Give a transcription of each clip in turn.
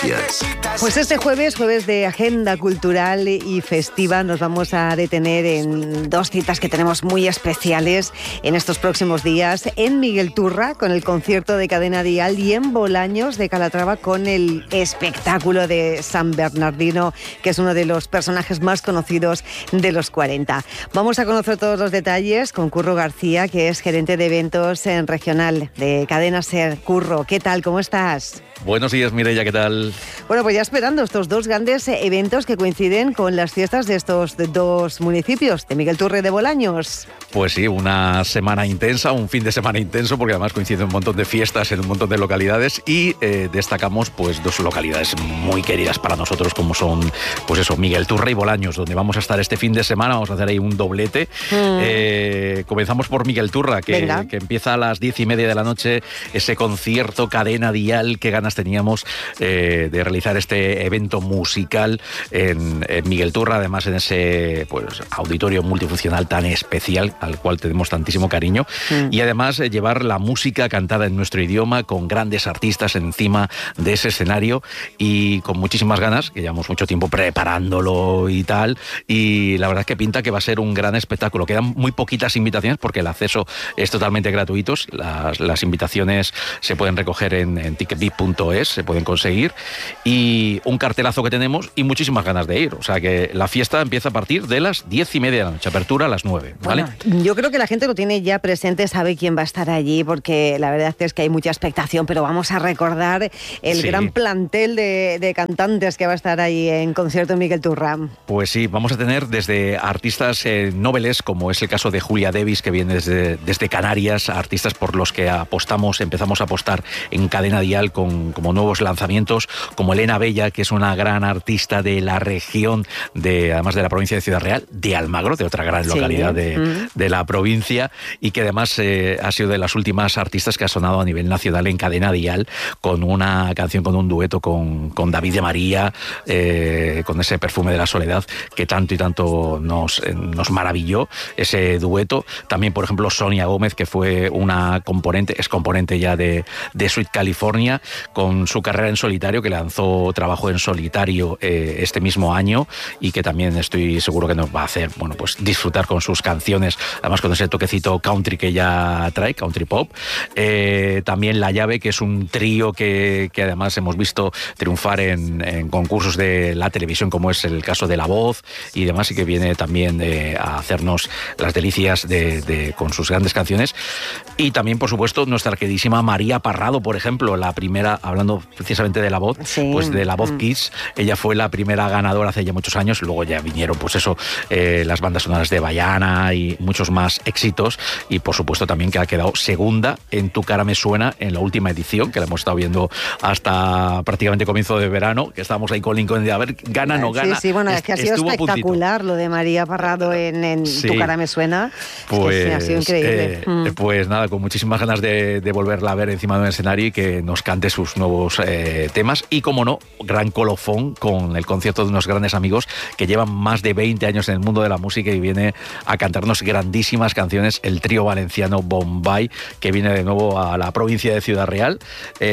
noticias. Pues este jueves de agenda cultural y festiva, nos vamos a detener en dos citas que tenemos muy especiales en estos próximos días. En Miguel Turra, con el concierto de Cadena Dial, y en Bolaños de Calatrava, con el espectáculo de San Bernardino, que es uno de los personajes más conocidos de los 40. Vamos a conocer todos los detalles con Curro García, que es gerente de eventos en regional de Cadena Ser. Curro, ¿qué tal? ¿Cómo estás? Buenos días, Mireia, ¿qué tal? Bueno, pues ya esperando estos dos grandes eventos que coinciden con las fiestas de estos dos municipios, de Miguel Turra y de Bolaños. Pues sí, una semana intensa, un fin de semana intenso, porque además coinciden un montón de fiestas en un montón de localidades y destacamos pues dos localidades muy queridas para nosotros, como son, pues eso, Miguel Turra y Bolaños, donde vamos a estar este fin de semana. Vamos a hacer ahí un doblete. Comenzamos por Miguel Turra, que empieza a las 10:30 de la noche, ese concierto Cadena Dial. Qué ganas teníamos de realizar este evento musical en Miguel Turra, además en ese pues auditorio multifuncional tan especial al cual tenemos tantísimo cariño, y además llevar la música cantada en nuestro idioma con grandes artistas encima de ese escenario, y con muchísimas ganas, que llevamos mucho tiempo preparándolo y tal, y la verdad es que pinta que va a ser un gran espectáculo. Quedan muy poquitas invitaciones porque el acceso es totalmente gratuito. Las invitaciones se pueden recoger en ticketbit.es, se pueden conseguir, y un cartelazo que tenemos y muchísimas ganas de ir. O sea que la fiesta empieza a partir de las 10:30 de la noche, apertura a las 9, ¿vale? Bueno, yo creo que la gente lo tiene ya presente, sabe quién va a estar allí, porque la verdad es que hay mucha expectación, pero vamos a recordar el gran plantel de cantantes que va a estar ahí en concierto en Miguel Turra. Pues sí, vamos a tener desde artistas noveles, como es el caso de Julia Davis, que viene desde Canarias, artistas por los que empezamos a apostar en Cadena Dial como nuevos lanzamientos, como Elena Bella, que es una gran artista de la región, además de la provincia de Ciudad Real, de Almagro, de otra gran localidad de la provincia, y que además ha sido de las últimas artistas que ha sonado a nivel nacional en Cadena Dial, con una canción, con un dueto con David de María, con ese Perfume de la Soledad que tanto y tanto nos maravilló, ese dueto. También, por ejemplo, Sonia Gómez, que fue es componente ya de Sweet California, con su carrera en solitario, que lanzó trabajo en solitario este mismo año, y que también estoy seguro que nos va a hacer, bueno, pues disfrutar con sus canciones, además con ese toquecito country que ya trae, country pop. También La Llave, que es un trío que además hemos visto triunfar en concursos de la televisión, como es el caso de La Voz y demás, y que viene también a hacernos las delicias con sus grandes canciones. Y también, por supuesto, nuestra queridísima María Parrado, por ejemplo, la primera, hablando precisamente de La Voz, pues de La Voz Kids. Ella fue la primera ganadora hace ya muchos años. Luego ya vinieron, pues eso, las bandas sonoras de Bayana y muchos más éxitos, y por supuesto también que ha quedado segunda en Tu cara me suena en la última edición, que la hemos estado viendo hasta prácticamente comienzo de verano, que estábamos ahí con Lincoln de a ver, gana, no gana. Sí, bueno, es que ha sido espectacular lo de María Parrado en Tu cara me suena. Pues ha sido increíble. Pues nada, con muchísimas ganas de volverla a ver encima de un escenario y que nos cante sus nuevos temas, y como no, gran colofón con el concierto de unos grandes amigos que llevan más de 20 años en el mundo de la música y viene a cantarnos grandísimas canciones, el trío valenciano Bombay, que viene de nuevo a la provincia de Ciudad Real.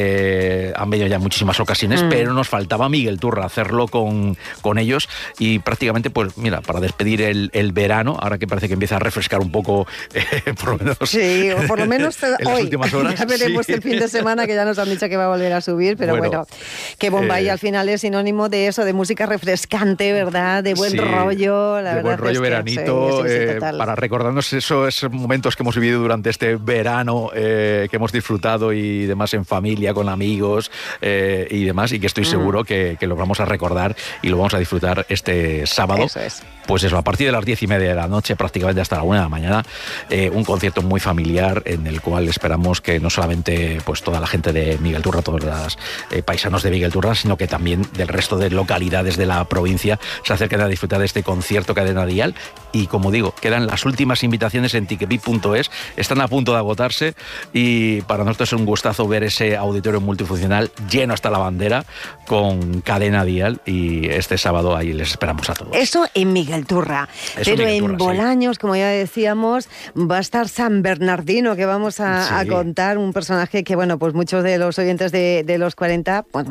Han venido ya en muchísimas ocasiones, pero nos faltaba Miguel Turra, hacerlo con ellos, y prácticamente, pues mira, para despedir el verano, ahora que parece que empieza a refrescar un poco, por lo menos. Sí, o por lo menos en las últimas horas. Ya veremos el fin de semana, que ya nos han dicho que va a volver a subir, pero bueno, que Bombay al final es sinónimo de eso, de música refrescante, ¿verdad? De buen rollo, la verdad. De buen rollo veranito, para recordarnos esos momentos que hemos vivido durante este verano, que hemos disfrutado y demás en familia, con amigos y demás, y que estoy seguro que lo vamos a recordar y lo vamos a disfrutar este sábado. Eso es. Pues eso, a partir de las 10:30 de la noche, prácticamente hasta la 1 de la mañana, un concierto muy familiar en el cual esperamos que no solamente pues toda la gente de Miguel Turra, todos los paisanos de Miguel Turra, sino que también del resto de localidades de la provincia se acerquen a disfrutar de este concierto Cadena Dial. Y como digo, quedan las últimas invitaciones en ticketbit.es, están a punto de agotarse, y para nosotros es un gustazo ver ese auditorio multifuncional lleno hasta la bandera con Cadena Dial, y este sábado ahí les esperamos a todos. Eso en Miguel Turra. Pero en Bolaños, como ya decíamos, va a estar San Bernardino, que vamos a contar, un personaje que, bueno, pues muchos de los oyentes de los 40 pues van a reconocer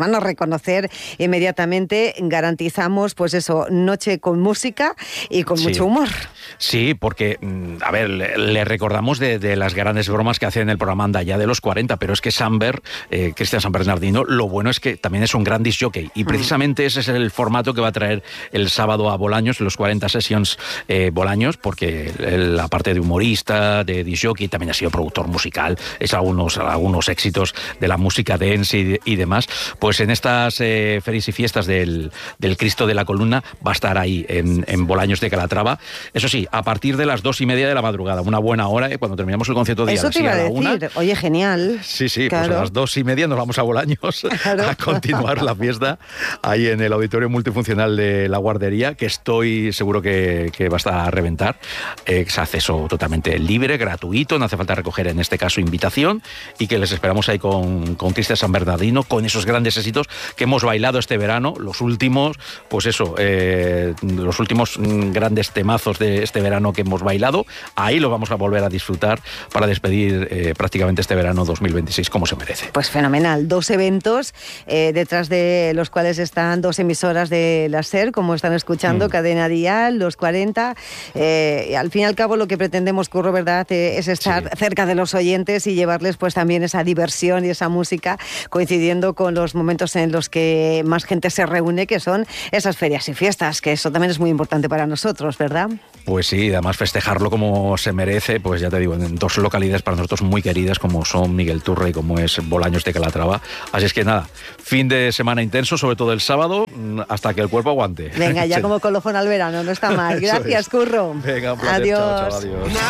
conocer inmediatamente. Garantizamos, pues eso, noche con música y con mucho humor. Sí, porque, a ver, le recordamos de las grandes bromas que hace en el programa Anda ya de los 40, pero es que Cristian San Bernardino, lo bueno es que también es un gran disc jockey, y precisamente ese es el formato que va a traer el sábado a Bolaños, los 40 Sessions Bolaños, porque él, aparte de humorista, de disc jockey, también ha sido productor musical, es algunos éxitos de la música dance y demás. Pues en estas ferias y fiestas del Cristo de la Columna va a estar ahí en Bolaños de Calatrava. Eso sí, a partir de las 2:30 de la madrugada, una buena hora, cuando terminamos el concierto de Eso te iba a decir. Oye, genial. Sí, claro. Pues a las 2:30 nos vamos a Bolaños a continuar la fiesta ahí en el auditorio multifuncional de la Guardería, que estoy seguro que va a estar a reventar. Es acceso totalmente libre, gratuito, no hace falta recoger en este caso invitación, y que les esperamos ahí con Cristian San Bernardino, con esos grandes éxitos que hemos bailado este verano, los últimos, pues eso, los últimos grandes temazos de este verano que hemos bailado. Ahí lo vamos a volver a disfrutar para despedir prácticamente este verano 2026 como se merece. Pues fenomenal, 2 eventos detrás de los cuales están 2 emisoras de la SER, como están escuchando, Cadena Dial, los 40. Al fin y al cabo lo que pretendemos, Curro, ¿verdad?, es estar cerca de los oyentes y llevarles pues también esa diversión y esa música, coincidiendo con los momentos en los que más gente se reúne, que son esas ferias y fiestas, que eso también es muy importante para nosotros, ¿verdad? Pues sí, además festejarlo como se merece, pues ya te digo, en 2 localidades para nosotros muy queridas, como son Miguel Turra y como es Bolaños de Calatrava. Así es que nada, fin de semana intenso, sobre todo el sábado, hasta que el cuerpo aguante. Venga, ya como colofón al verano, no está mal. Gracias, Curro. Venga, un placer. Adiós. Chao, adiós.